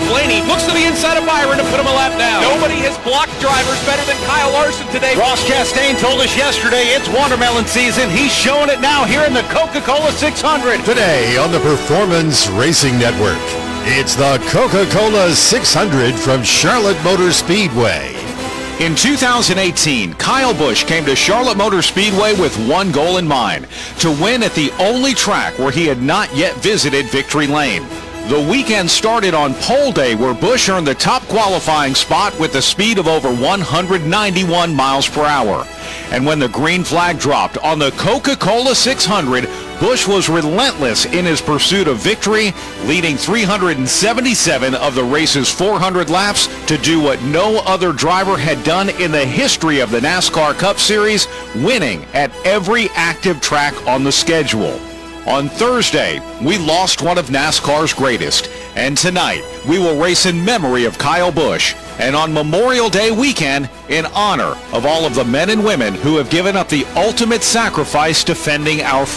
Blaney looks to the inside of Byron to put him a lap down. Nobody has blocked drivers better than Kyle Larson today. Ross Chastain told us yesterday it's watermelon season. He's showing it now here in the Coca-Cola 600. Today on the Performance Racing Network, it's the Coca-Cola 600 from Charlotte Motor Speedway. In 2018, Kyle Busch came to Charlotte Motor Speedway with one goal in mind, to win at the only track where he had not yet visited Victory Lane. The weekend started on pole day, where Busch earned the top qualifying spot with a speed of over 191 miles per hour. And when the green flag dropped on the Coca-Cola 600, Busch was relentless in his pursuit of victory, leading 377 of the race's 400 laps to do what no other driver had done in the history of the NASCAR Cup Series, winning at every active track on the schedule. On Thursday, we lost one of NASCAR's greatest, and tonight we will race in memory of Kyle Busch, and on Memorial Day weekend in honor of all of the men and women who have given up the ultimate sacrifice defending our